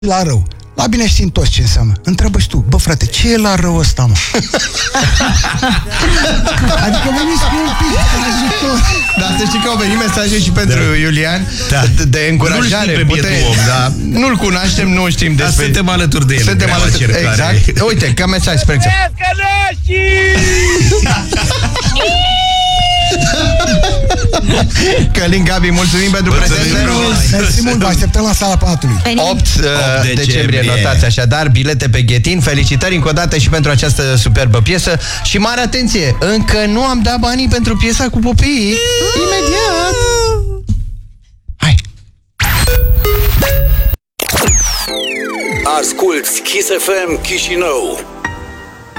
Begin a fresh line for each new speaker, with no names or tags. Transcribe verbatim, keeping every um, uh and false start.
la rău. La bine știm toți ce înseamnă. Întreabă și tu, bă frate, ce e la rău ăsta, mă? Adică veniți cu un pic de ajutor.
Dar să știi că au venit mesaje și pentru
da.
Iulian
da.
de, de încurajare.
Nu-l știm pe bietul om, da.
Nu-l cunoaștem, nu știm despre...
Dar suntem alături de el.
Suntem alături, exact. Uite, ca mesaj, spre exemplu. Călin, Gabi, mulțumim pentru prezență.
Mersi mult, vă așteptăm la sala patului.
opt decembrie, notați așadar, bilete pe Ghetin. Felicitări încă o dată și pentru această superbă piesă. Și mare atenție, încă nu am dat banii pentru piesa cu Popii. Imediat. Hai.
Asculți Kiss F M Chișinău.